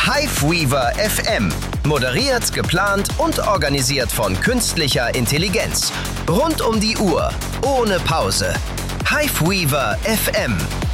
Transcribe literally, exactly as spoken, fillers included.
Hiveweaver F M. Moderiert, geplant und organisiert von künstlicher Intelligenz. Rund um die Uhr. Ohne Pause. Hiveweaver F M.